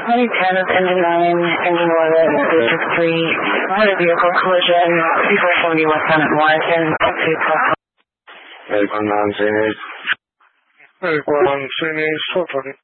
Flight 10 of engine 9, engine 11, District 3, motor vehicle collision, 2470 West Summit Morrison, taxi plus. Vehicle 9 Phoenix. Vehicle 1 Phoenix, 420.